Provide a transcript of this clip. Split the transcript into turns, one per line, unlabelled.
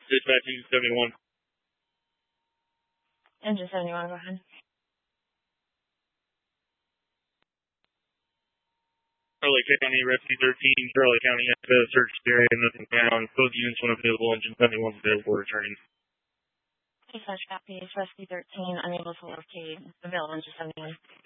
Dispatching 71.
Engine 71, go ahead.
Charlie County, Rescue 13, Charlie County has a search area, nothing found. Both units when available, engine 71 available, returning.
Dispatch copies, Rescue 13, unable to locate, available engine 71.